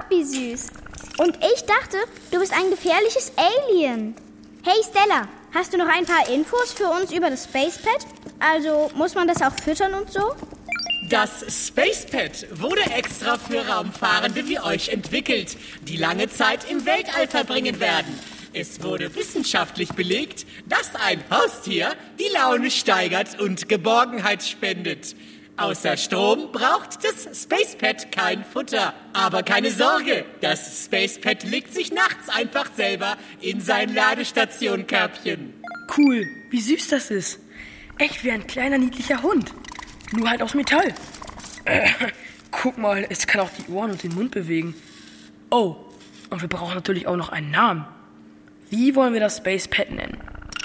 wie süß. Und ich dachte, du bist ein gefährliches Alien. Hey Stella, hast du noch ein paar Infos für uns über das Space Pet? Also, muss man das auch füttern und so? Das Space Pet wurde extra für Raumfahrende wie euch entwickelt, die lange Zeit im Weltall verbringen werden. Es wurde wissenschaftlich belegt, dass ein Haustier die Laune steigert und Geborgenheit spendet. Außer Strom braucht das Space Pet kein Futter. Aber keine Sorge, das Space Pet legt sich nachts einfach selber in sein Ladestationkörbchen. Cool, wie süß das ist. Echt wie ein kleiner, niedlicher Hund. Nur halt aus Metall. Guck mal, es kann auch die Ohren und den Mund bewegen. Oh, und wir brauchen natürlich auch noch einen Namen. Wie wollen wir das Space Pet nennen?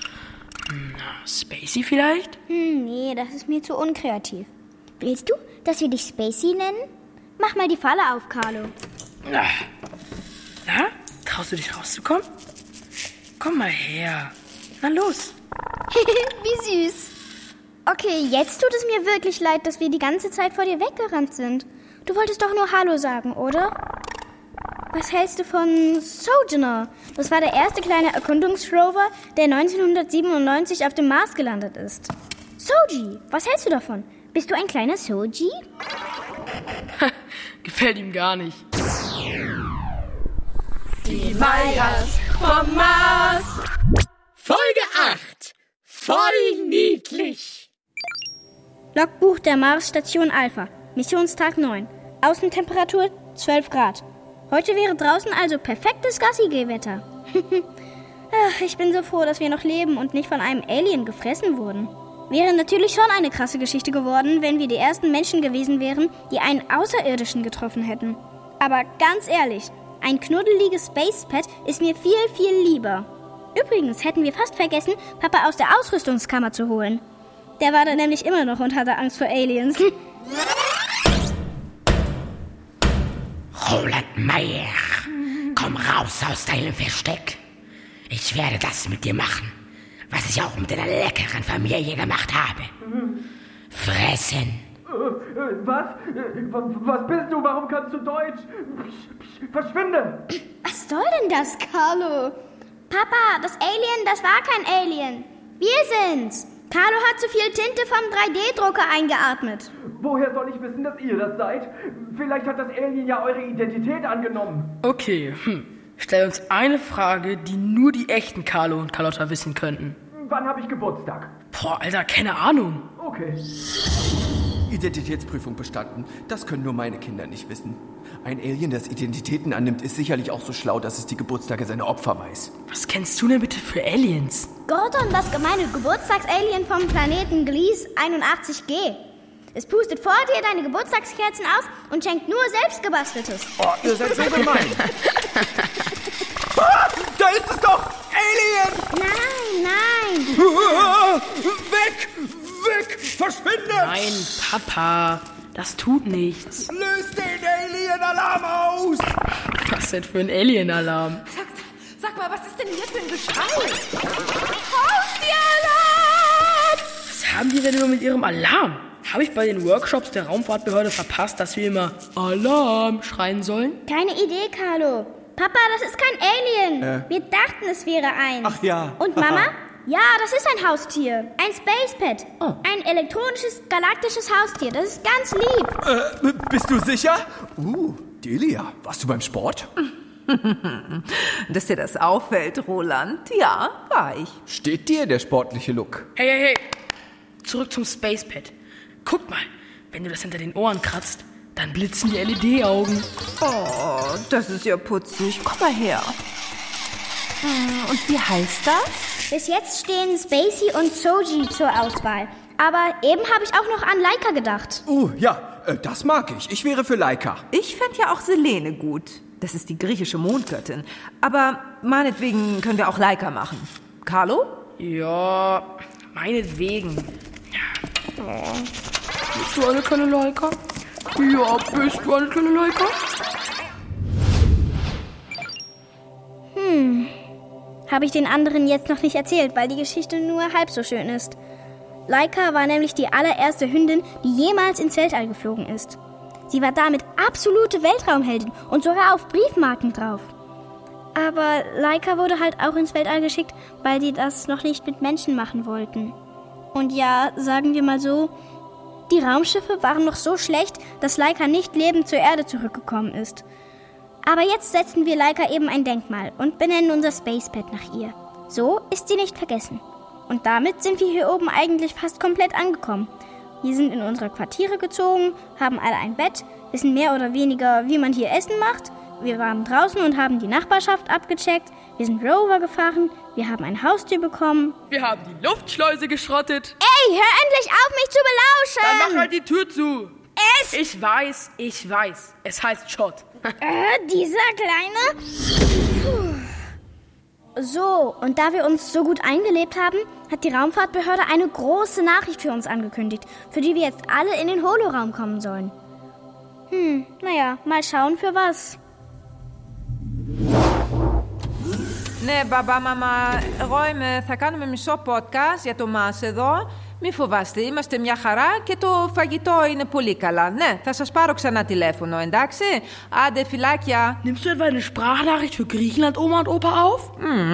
Spacey vielleicht? Nee, das ist mir zu unkreativ. Willst du, dass wir dich Spacey nennen? Mach mal die Falle auf, Carlo. Na, traust du dich rauszukommen? Komm mal her. Na los. Wie süß. Okay, jetzt tut es mir wirklich leid, dass wir die ganze Zeit vor dir weggerannt sind. Du wolltest doch nur Hallo sagen, oder? Was hältst du von Sojourner? Das war der erste kleine Erkundungsrover, der 1997 auf dem Mars gelandet ist. Soji, was hältst du davon? Bist du ein kleiner Soji? Gefällt ihm gar nicht. Die Meyers vom Mars. Folge 8. Voll niedlich. Logbuch der Mars-Station Alpha. Missionstag 9. Außentemperatur 12 Grad. Heute wäre draußen also perfektes Gassi-Geh-Wetter. Ich bin so froh, dass wir noch leben und nicht von einem Alien gefressen wurden. Wäre natürlich schon eine krasse Geschichte geworden, wenn wir die ersten Menschen gewesen wären, die einen Außerirdischen getroffen hätten. Aber ganz ehrlich, ein knuddeliges Space Pet ist mir viel, viel lieber. Übrigens hätten wir fast vergessen, Papa aus der Ausrüstungskammer zu holen. Der war da nämlich immer noch und hatte Angst vor Aliens. Roland Meyer, komm raus aus deinem Versteck. Ich werde das mit dir machen, was ich auch mit deiner leckeren Familie gemacht habe. Fressen. Was? Was bist du? Warum kannst du Deutsch? Verschwinde! Was soll denn das, Carlo? Papa, das Alien, das war kein Alien. Wir sind's. Carlo hat zu viel Tinte vom 3D-Drucker eingeatmet. Woher soll ich wissen, dass ihr das seid? Vielleicht hat das Alien ja eure Identität angenommen. Okay, stell uns eine Frage, die nur die echten Carlo und Carlotta wissen könnten. Wann habe ich Geburtstag? Boah, Alter, keine Ahnung. Okay. Identitätsprüfung bestanden. Das können nur meine Kinder nicht wissen. Ein Alien, das Identitäten annimmt, ist sicherlich auch so schlau, dass es die Geburtstage seiner Opfer weiß. Was kennst du denn bitte für Aliens? Gordon, das gemeine Geburtstagsalien vom Planeten Gliese 81G. Es pustet vor dir deine Geburtstagskerzen aus und schenkt nur selbstgebasteltes. Oh, ihr seid so gemein. Da ist es doch! Alien! Nein. Weg! Weg! Verschwinde! Nein, Papa, das tut nichts. Löst den Alien-Alarm aus! Was denn für ein Alien-Alarm? Sag mal, was ist denn hier für ein Geschrei? Haustierralarm! Was haben die denn immer mit ihrem Alarm? Habe ich bei den Workshops der Raumfahrtbehörde verpasst, dass wir immer Alarm schreien sollen? Keine Idee, Carlo. Papa, das ist kein Alien. Wir dachten, es wäre eins. Ach ja. Und Mama? Ja, das ist ein Haustier. Ein Space Pet. Oh. Ein elektronisches, galaktisches Haustier. Das ist ganz lieb. Bist du sicher? Delia, warst du beim Sport? Dass dir das auffällt, Roland. Ja, war ich. Steht dir der sportliche Look? Hey. Zurück zum Space Pet. Guck mal, wenn du das hinter den Ohren kratzt, dann blitzen die LED-Augen. Oh, das ist ja putzig. Komm mal her. Und wie heißt das? Bis jetzt stehen Spacey und Soji zur Auswahl. Aber eben habe ich auch noch an Laika gedacht. Das mag ich. Ich wäre für Laika. Ich fände ja auch Selene gut. Das ist die griechische Mondgöttin. Aber meinetwegen können wir auch Laika machen. Carlo? Ja, meinetwegen. Oh. Bist du eine kleine Laika? Ja, bist du eine kleine Laika? Habe ich den anderen jetzt noch nicht erzählt, weil die Geschichte nur halb so schön ist. Laika war nämlich die allererste Hündin, die jemals ins Weltall geflogen ist. Sie war damit absolute Weltraumheldin und sogar auf Briefmarken drauf. Aber Laika wurde halt auch ins Weltall geschickt, weil die das noch nicht mit Menschen machen wollten. Und ja, sagen wir mal so, die Raumschiffe waren noch so schlecht, dass Laika nicht lebend zur Erde zurückgekommen ist. Aber jetzt setzen wir Laika eben ein Denkmal und benennen unser Spacepad nach ihr. So ist sie nicht vergessen. Und damit sind wir hier oben eigentlich fast komplett angekommen. Wir sind in unsere Quartiere gezogen, haben alle ein Bett, wissen mehr oder weniger, wie man hier Essen macht. Wir waren draußen und haben die Nachbarschaft abgecheckt. Wir sind Rover gefahren. Wir haben ein Haustier bekommen. Wir haben die Luftschleuse geschrottet. Ey, hör endlich auf, mich zu belauschen! Dann mach halt die Tür zu. Ich weiß. Es heißt Schott. Dieser Kleine? Puh. So, und da wir uns so gut eingelebt haben, hat die Raumfahrtbehörde eine große Nachricht für uns angekündigt, für die wir jetzt alle in den Holoraum kommen sollen. Naja, mal schauen für was. Ναι, μπαμπά, μαμά, εγώ θα κάνουμε μισό podcast για το Μάς εδώ. Μη φοβάστε, είμαστε μια χαρά και το φαγητό είναι πολύ καλά. Ναι, θα σας πάρω ξανά τηλέφωνο, εντάξει? Άντε, φιλάκια. Nimmst du etwa eine Sprachnachricht für Griechenland, Oma und Opa auf?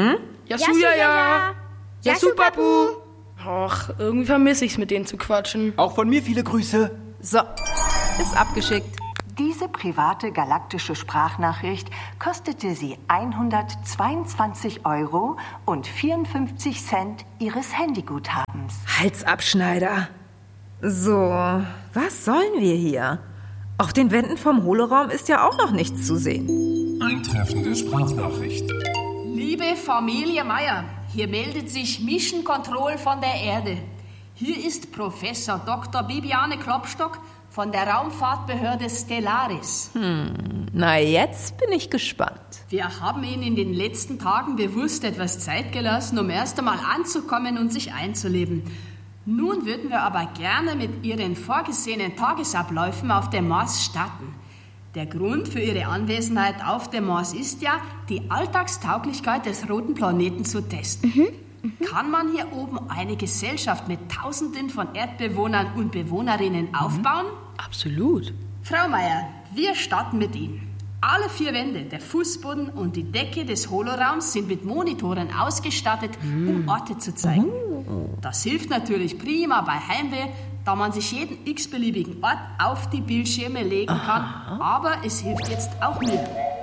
Yasu, Papu. Ach, irgendwie vermisse ich's, mit denen zu quatschen. Auch von mir viele Grüße. So, ist abgeschickt. Diese private galaktische Sprachnachricht kostete sie 122 € und 54 Cent ihres Handyguthabens. Halsabschneider. So, was sollen wir hier? Auf den Wänden vom Holoraum ist ja auch noch nichts zu sehen. Eintreffende Sprachnachricht. Liebe Familie Meier, hier meldet sich Mission Control von der Erde. Hier ist Professor Dr. Bibiane Klopstock von der Raumfahrtbehörde Stellaris. Na, jetzt bin ich gespannt. Wir haben Ihnen in den letzten Tagen bewusst etwas Zeit gelassen, um erst einmal anzukommen und sich einzuleben. Nun würden wir aber gerne mit Ihren vorgesehenen Tagesabläufen auf dem Mars starten. Der Grund für Ihre Anwesenheit auf dem Mars ist ja, die Alltagstauglichkeit des roten Planeten zu testen. Kann man hier oben eine Gesellschaft mit Tausenden von Erdbewohnern und Bewohnerinnen aufbauen? Absolut. Frau Meier, wir starten mit Ihnen. Alle 4 Wände, der Fußboden und die Decke des Holoraums sind mit Monitoren ausgestattet, um Orte zu zeigen. Das hilft natürlich prima bei Heimweh, da man sich jeden x-beliebigen Ort auf die Bildschirme legen kann. Aber es hilft jetzt auch mir.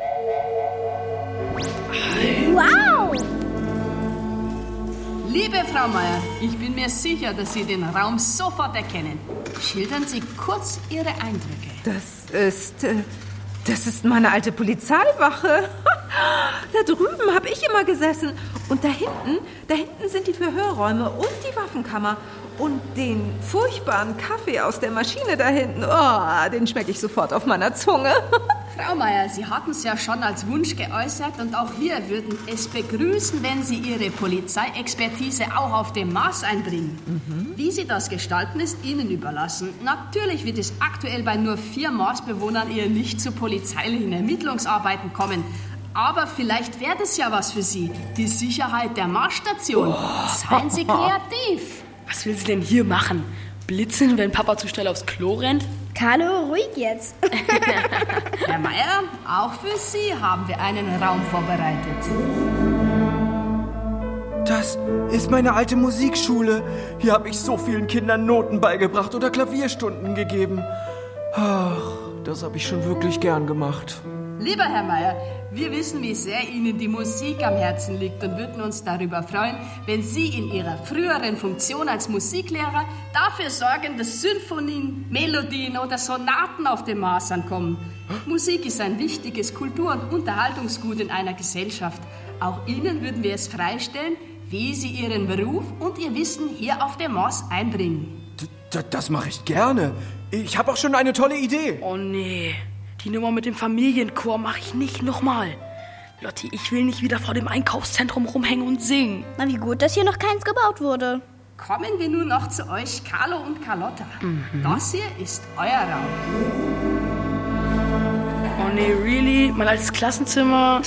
Wow! Liebe Frau Meier, ich bin mir sicher, dass Sie den Raum sofort erkennen. Schildern Sie kurz Ihre Eindrücke. Das ist meine alte Polizeiwache. Da drüben habe ich immer gesessen. Und da hinten sind die Verhörräume und die Waffenkammer. Und den furchtbaren Kaffee aus der Maschine da hinten, den schmecke ich sofort auf meiner Zunge. Frau Meier, Sie hatten es ja schon als Wunsch geäußert und auch wir würden es begrüßen, wenn Sie Ihre Polizeiexpertise auch auf dem Mars einbringen. Wie Sie das gestalten, ist Ihnen überlassen. Natürlich wird es aktuell bei nur 4 Marsbewohnern eher nicht zu polizeilichen Ermittlungsarbeiten kommen. Aber vielleicht wäre das ja was für Sie. Die Sicherheit der Marsstation. Seien Sie kreativ. Was will sie denn hier machen? Blitzen, wenn Papa zu schnell aufs Klo rennt? Carlo, ruhig jetzt. Herr Meier, auch für Sie haben wir einen Raum vorbereitet. Das ist meine alte Musikschule. Hier habe ich so vielen Kindern Noten beigebracht oder Klavierstunden gegeben. Ach, das habe ich schon wirklich gern gemacht. Lieber Herr Meier, wir wissen, wie sehr Ihnen die Musik am Herzen liegt und würden uns darüber freuen, wenn Sie in Ihrer früheren Funktion als Musiklehrer dafür sorgen, dass Symphonien, Melodien oder Sonaten auf dem Mars ankommen. Musik ist ein wichtiges Kultur- und Unterhaltungsgut in einer Gesellschaft. Auch Ihnen würden wir es freistellen, wie Sie Ihren Beruf und Ihr Wissen hier auf dem Mars einbringen. Das mache ich gerne. Ich habe auch schon eine tolle Idee. Oh nee, die Nummer mit dem Familienchor mache ich nicht nochmal. Lotti, ich will nicht wieder vor dem Einkaufszentrum rumhängen und singen. Na, wie gut, dass hier noch keins gebaut wurde. Kommen wir nun noch zu euch, Carlo und Carlotta. Das hier ist euer Raum. Oh nee, really? Mein altes Klassenzimmer?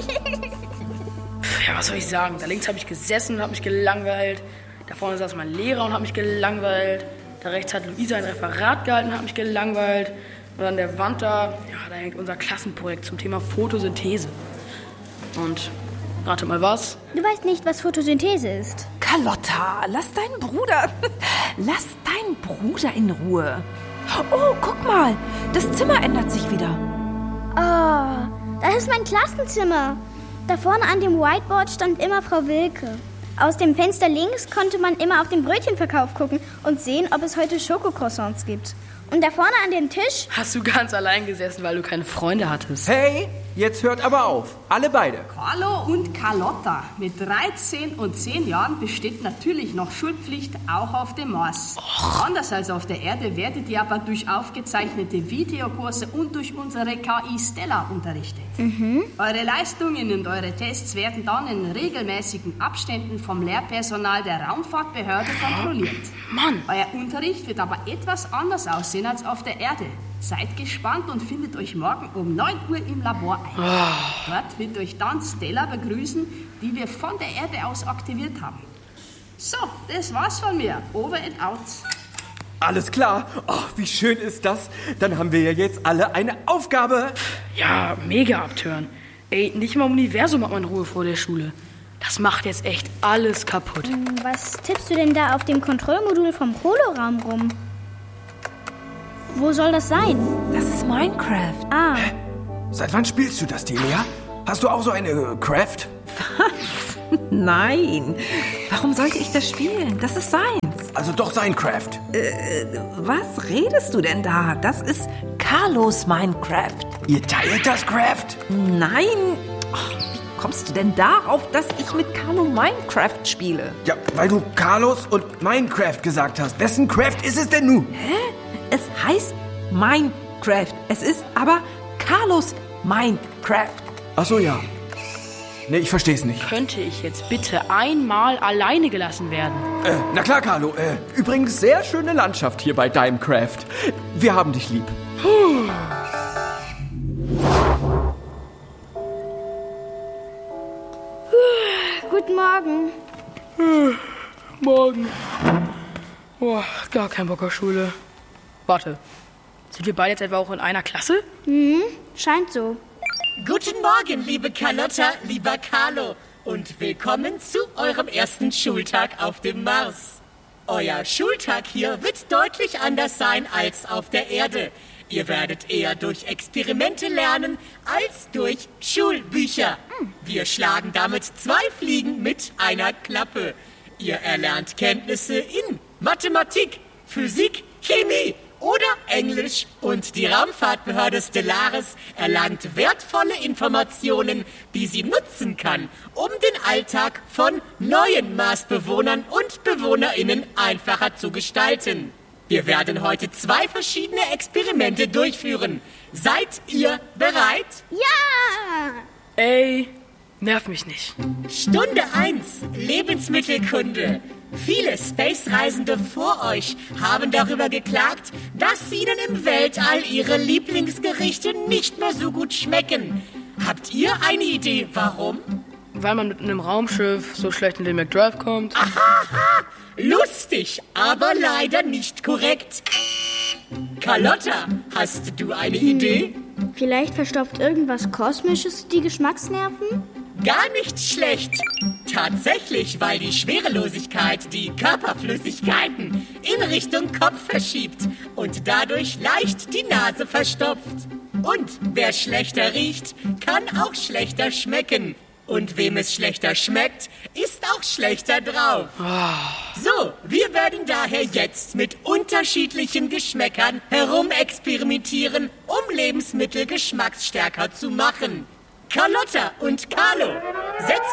Ja, was soll ich sagen? Da links habe ich gesessen und habe mich gelangweilt. Da vorne saß mein Lehrer und hat mich gelangweilt. Da rechts hat Luisa ein Referat gehalten und hat mich gelangweilt. Und an der Wand da hängt unser Klassenprojekt zum Thema Photosynthese. Und rate mal was? Du weißt nicht, was Photosynthese ist. Carlotta, lass deinen Bruder in Ruhe. Oh, guck mal, das Zimmer ändert sich wieder. Oh, das ist mein Klassenzimmer. Da vorne an dem Whiteboard stand immer Frau Wilke. Aus dem Fenster links konnte man immer auf den Brötchenverkauf gucken und sehen, ob es heute Schokocroissants gibt. Und da vorne an dem Tisch... Hast du ganz allein gesessen, weil du keine Freunde hattest? Hey, jetzt hört aber auf. Alle beide. Carlo und Carlotta. Mit 13 und 10 Jahren besteht natürlich noch Schulpflicht auch auf dem Mars. Anders als auf der Erde werdet ihr aber durch aufgezeichnete Videokurse und durch unsere KI Stella unterrichtet. Eure Leistungen und eure Tests werden dann in regelmäßigen Abständen vom Lehrpersonal der Raumfahrtbehörde kontrolliert. Mann! Euer Unterricht wird aber etwas anders aussehen als auf der Erde. Seid gespannt und findet euch morgen um 9 Uhr im Labor ein. Dort wird euch dann Stella begrüßen, die wir von der Erde aus aktiviert haben. So, das war's von mir. Over and out. Alles klar. Oh, wie schön ist das. Dann haben wir ja jetzt alle eine Aufgabe. Ja, mega abtören. Ey, nicht mal im Universum hat man Ruhe vor der Schule. Das macht jetzt echt alles kaputt. Was tippst du denn da auf dem Kontrollmodul vom Holoraum rum? Wo soll das sein? Das ist Minecraft. Ah. Seit wann spielst du das, Delia? Hast du auch so eine Craft? Was? Nein. Warum sollte ich das spielen? Das ist seins. Also doch sein Craft. Was redest du denn da? Das ist Carlos Minecraft. Ihr teilt das Craft? Nein. Wie kommst du denn darauf, dass ich mit Carlo Minecraft spiele? Ja, weil du Carlos und Minecraft gesagt hast. Wessen Craft ist es denn nun? Hä? Es heißt Minecraft. Es ist aber Carlos Minecraft. Ach so, ja. Nee, ich versteh's nicht. Könnte ich jetzt bitte einmal alleine gelassen werden? Na klar, Carlo. Übrigens sehr schöne Landschaft hier bei deinem Craft. Wir haben dich lieb. Guten Morgen. Morgen. Boah, gar kein Bock auf Schule. Warte, sind wir beide jetzt etwa auch in einer Klasse? Scheint so. Guten Morgen, liebe Carlotta, lieber Carlo. Und willkommen zu eurem ersten Schultag auf dem Mars. Euer Schultag hier wird deutlich anders sein als auf der Erde. Ihr werdet eher durch Experimente lernen als durch Schulbücher. Wir schlagen damit 2 Fliegen mit einer Klappe. Ihr erlernt Kenntnisse in Mathematik, Physik, Chemie oder Englisch. Und die Raumfahrtbehörde Stellaris erlangt wertvolle Informationen, die sie nutzen kann, um den Alltag von neuen Marsbewohnern und BewohnerInnen einfacher zu gestalten. Wir werden heute 2 verschiedene Experimente durchführen. Seid ihr bereit? Ja! Ey, nerv mich nicht. Stunde 1, Lebensmittelkunde. Viele Space-Reisende vor euch haben darüber geklagt, dass ihnen im Weltall ihre Lieblingsgerichte nicht mehr so gut schmecken. Habt ihr eine Idee, warum? Weil man mit einem Raumschiff so schlecht in den McDrive kommt. Aha! Lustig, aber leider nicht korrekt. Carlotta, hast du eine Idee? Vielleicht verstopft irgendwas Kosmisches die Geschmacksnerven? Gar nicht schlecht. Tatsächlich, weil die Schwerelosigkeit die Körperflüssigkeiten in Richtung Kopf verschiebt und dadurch leicht die Nase verstopft. Und wer schlechter riecht, kann auch schlechter schmecken. Und wem es schlechter schmeckt, ist auch schlechter drauf. So, wir werden daher jetzt mit unterschiedlichen Geschmäckern herumexperimentieren, um Lebensmittel geschmacksstärker zu machen. Carlotta und Carlo, setzt